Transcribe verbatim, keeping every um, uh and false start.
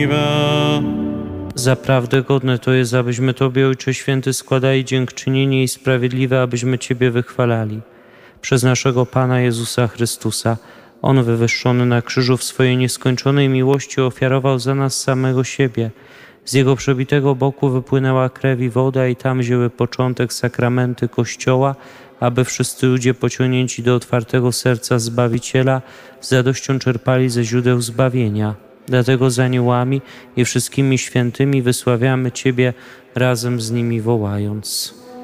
Zaprawdę godne to jest, abyśmy Tobie, Ojcze Święty, składali dziękczynienie i sprawiedliwe, abyśmy Ciebie wychwalali. Przez naszego Pana Jezusa Chrystusa. On wywyższony na krzyżu w swojej nieskończonej miłości ofiarował za nas samego siebie. Z Jego przebitego boku wypłynęła krew i woda i tam wzięły początek sakramenty Kościoła, aby wszyscy ludzie pociągnięci do otwartego serca Zbawiciela z radością czerpali ze źródeł zbawienia. Dlatego z aniołami i wszystkimi świętymi wysławiamy Ciebie, razem z nimi wołając.